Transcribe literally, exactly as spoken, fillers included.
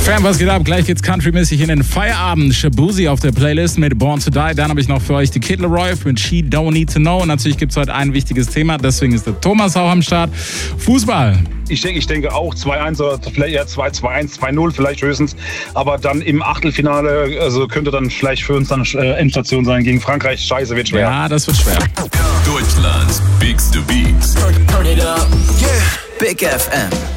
Fam, was geht ab? Gleich geht's countrymäßig in den Feierabend. Shabuzi auf der Playlist mit Born to Die. Dann habe ich noch für euch die Kid Laroi mit She Don't Need to Know. Und natürlich gibt's heute ein wichtiges Thema. Deswegen ist der Thomas auch am Start. Fußball. Ich denke, ich denke auch zwei eins oder vielleicht eher zwei zwei eins, zwei null vielleicht höchstens. Aber dann im Achtelfinale, also könnte dann vielleicht für uns dann äh, Endstation sein gegen Frankreich. Scheiße, wird schwer. Ja, das wird schwer. Deutschlands Biggste Beats. Turn it up. Yeah. Big F M.